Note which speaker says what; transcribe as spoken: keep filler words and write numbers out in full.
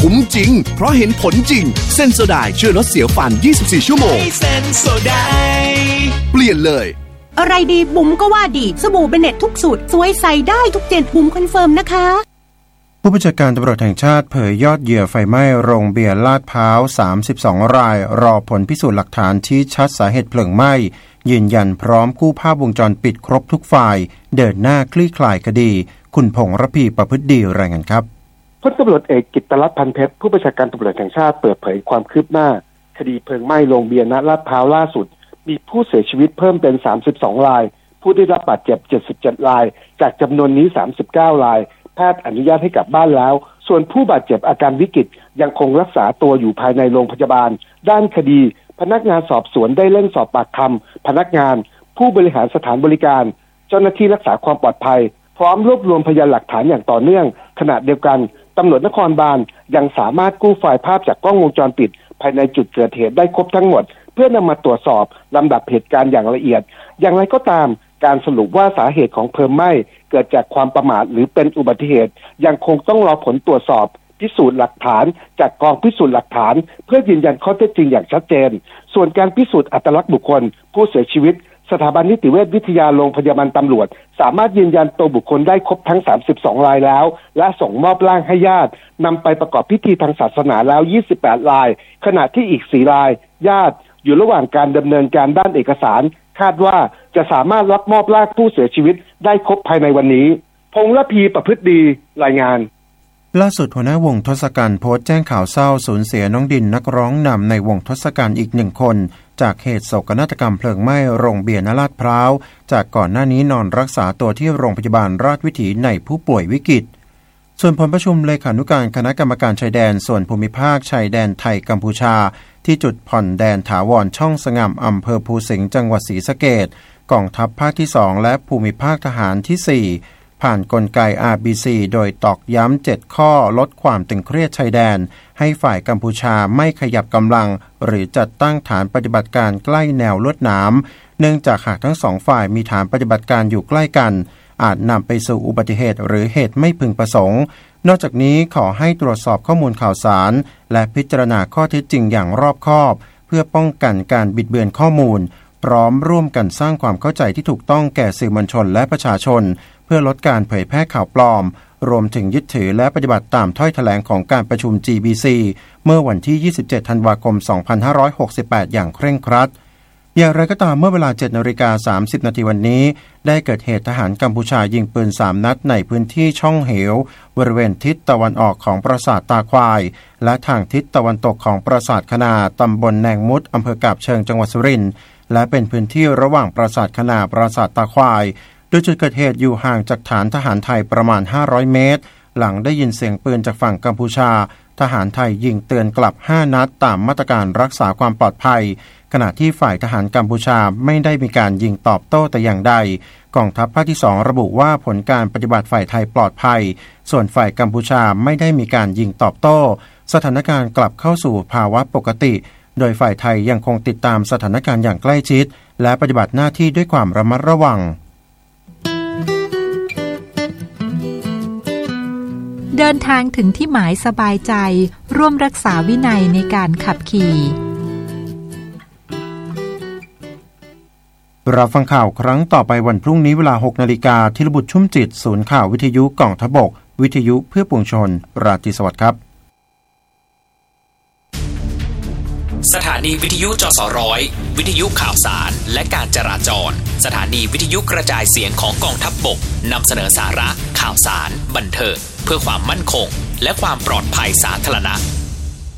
Speaker 1: คุ้มจริงเพราะเห็นผลจริงเซนโซไดช่วยลดเสียวฟันยี่สิบสี่ชั่วโมง
Speaker 2: เซนโซได
Speaker 1: เปลี่ยนเลย
Speaker 3: อะไรดีบุ๋มก็ว่าดีสบู่เบเน็ตทุกสูตรสวยใส่ได้ทุกเจนบุ๋มคอนเฟิร์มนะคะ
Speaker 4: ผู้บัญชาการตำรวจแห่งชาติเผยยอดเหยื่อไฟไหม้โรงเบียร์ลาดพร้าวสามสิบสองรายรอผลพิสูจน์หลักฐานชี้ชัดสาเหตุเพลิงไหม้ยืนยันพร้อมกู้ภาพวงจรปิดครบทุกฝ่ายเดินหน้าคลี่คลายคดีคุณพงษ์ระพีประพฤติดีรายงานครับ
Speaker 5: พลตำรวจเอกกิตติรัตน์พันเพชรผู้บัญชาการตำรวจแห่งชาติเปิดเผยความคืบหน้าคดีเพลิงไหม้โรงเบียร์ณลาดพร้าวล่าสุดมีผู้เสียชีวิตเพิ่มเป็นสามสิบสองรายผู้ได้รับบาดเจ็บเจ็ดสิบเจ็ดรายจากจำนวนนี้สามสิบเก้ารายแพทย์อนุญาตให้กลับบ้านแล้วส่วนผู้บาดเจ็บอาการวิกฤตยังคงรักษาตัวอยู่ภายในโรงพยาบาลด้านคดีพนักงานสอบสวนได้เร่งสอบปากคำพนักงานผู้บริหารสถานบริการเจ้าหน้าที่รักษาความปลอดภัยพร้อมรวบรวมพยานหลักฐานอย่างต่อเนื่องขณะเดียวกันตำรวจนครบาลยังสามารถกู้ไฟล์ภาพจากกล้องวงจรปิดภายในจุดเกิดเหตุได้ครบทั้งหมดเพื่อนำมาตรวจสอบลำดับเหตุการณ์อย่างละเอียดอย่างไรก็ตามการสรุปว่าสาเหตุของเพลิงไหม้เกิดจากความประมาทหรือเป็นอุบัติเหตุยังคงต้องรอผลตรวจสอบพิสูจน์หลักฐานจากกองพิสูจน์หลักฐานเพื่อยืนยันข้อเท็จจริงอย่างชัดเจนส่วนการพิสูจน์อัตลักษณ์บุคคลผู้เสียชีวิตสถาบันนิติเวชวิทยาโรงพยาบาลตำรวจสามารถยืนยันตัวบุคคลได้ครบทั้งสามสิบสองรายแล้วและส่งมอบร่างให้ญาตินำไปประกอบพิธีทางศาสนาแล้วยี่สิบแปดรายขณะที่อีกสี่รายญาติอยู่ระหว่างการดำเนินการด้านเอกสารคาดว่าจะสามารถรับมอบร่างผู้เสียชีวิตได้ครบภายในวันนี้พงษ์ระพีประพฤติดีรายงาน
Speaker 4: ล่าสุดหัวหน้าวงทศกัณฐ์โพสต์แจ้งข่าวเศร้าสูญเสียน้องดินนักร้องนำในวงทศกัณฐ์อีกหนึ่งคนจากเหตุโศกนาฏกรรมเพลิงไหม้โรงเบียร์ณลาดพร้าวจากก่อนหน้านี้นอนรักษาตัวที่โรงพยาบาลราชวิถีในผู้ป่วยวิกฤตส่วนผลประชุมเลขานุการคณะกรรมการชายแดนส่วนภูมิภาคชายแดนไทยกัมพูชาที่จุดผ่อนแดนถาวรช่องสง่ำอำเภอภูสิงห์จังหวัดศรีสะเกษกองทัพภาคที่สองและภูมิภาคทหารที่สี่ผ่านกลไก อาร์ บี ซี โดยตอกย้ำเจ็ดข้อลดความตึงเครียดชายแดนให้ฝ่ายกัมพูชาไม่ขยับกำลังหรือจัดตั้งฐานปฏิบัติการใกล้แนวลวดหนามเนื่องจากหากทั้งสองฝ่ายมีฐานปฏิบัติการอยู่ใกล้กันอาจนำไปสู่อุบัติเหตุหรือเหตุไม่พึงประสงค์นอกจากนี้ขอให้ตรวจสอบข้อมูลข่าวสารและพิจารณาข้อเท็จจริงอย่างรอบคอบเพื่อป้องกันการบิดเบือนข้อมูลพร้อมร่วมกันสร้างความเข้าใจที่ถูกต้องแก่สื่อมวลชนและประชาชนเพื่อลดการเผยแพร่ข่าวปลอมรวมถึงยึดถือและปฏิบัติตามถ้อยแถลงของการประชุม จี บี ซี เมื่อวันที่ยี่สิบเจ็ดธันวาคมสองพันห้าร้อยหกสิบแปดอย่างเคร่งครัดอย่างไรก็ตามเมื่อเวลา เจ็ดนาฬิกาสามสิบนาทีวันนี้ได้เกิดเหตุทหารกัมพูชายิงปืนสามนัดในพื้นที่ช่องเหวบริเวณทิศตะวันออกของปราสาทตาควายและทางทิศตะวันตกของปราสาทคณาตำบลแนงมุดอำเภอกาบเชิงจังหวัดสุรินทร์และเป็นพื้นที่ระหว่างปราสาทคณาปราสาทตาควายโดยจุดเกิดเหตุอยู่ห่างจากฐานทหารไทยประมาณห้าร้อยเมตรหลังได้ยินเสียงปืนจากฝั่งกัมพูชาทหารไทยยิงเตือนกลับห้านัดตามมาตรการรักษาความปลอดภัยขณะที่ฝ่ายทหารกัมพูชาไม่ได้มีการยิงตอบโต้แต่อย่างใดกองทัพภาคที่สองระบุว่าผลการปฏิบัติฝ่ายไทยปลอดภัยส่วนฝ่ายกัมพูชาไม่ได้มีการยิงตอบโต้สถานการณ์กลับเข้าสู่ภาวะปกติโดยฝ่ายไทยยังคงติดตามสถานการณ์อย่างใกล้ชิดและปฏิบัติหน้าที่ด้วยความระมัดระวัง
Speaker 6: เดินทางถึงที่หมายสบายใจร่วมรักษาวินัยในการขับขี่
Speaker 4: เราฟังข่าวครั้งต่อไปวันพรุ่งนี้เวลา หกนาฬิกา ธีรบุตรชุ่มจิตศูนย์ข่าววิทยุกองทัพบกวิทยุเพื่อปวงชนราตรีสวัสดิ์ครับ
Speaker 2: สถานีวิทยุจสร้อยวิทยุข่าวสารและการจราจรสถานีวิทยุกระจายเสียงของกองทัพบกนำเสนอสาระข่าวสารบันเทิงเพื่อความมั่นคงและความปลอดภัยสาธารณะ